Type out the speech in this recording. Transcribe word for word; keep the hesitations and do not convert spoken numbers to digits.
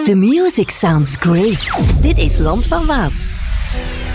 The music sounds great. Dit is Land van Waas.